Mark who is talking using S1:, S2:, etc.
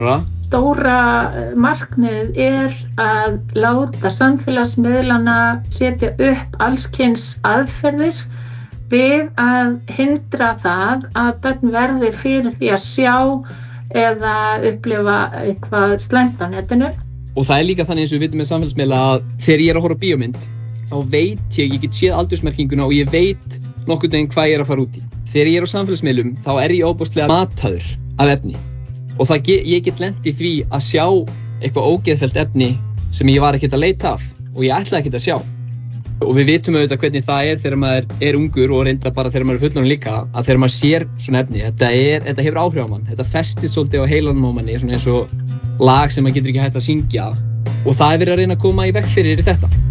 S1: Stóra markmið að láta samfélagsmiðlana setja upp allskyns aðferðir við að hindra það að börn verði fyrir því að sjá eða upplifa eitthvað slæmt á netinu.
S2: Og það líka þannig eins og við vitum með samfélagsmiðla að þegar ég að horfa á bíómynd, þá veit ég get séð aldursmerkinguna og ég veit nokkurn veginn hvað ég að fara út í. Þegar ég á samfélagsmiðlum, þá ég óbúslega mataður af efni. Og ég get lent í því að sjá eitthvað ógeðfellt efni sem ég var ekkert að leita af og ég ætlaði ekkert að sjá. Og við vitum auðvitað hvernig það þegar maður ungur og reyndar bara þegar maður fullorðinn líka, að þegar maður sér svona efni, þetta hefur áhrif á mann. Þetta festist svolítið á heilanum á manni, svona eins og lag sem maður getur ekki hægt að syngja. Og það verið að reyna að koma í veg fyrir þetta.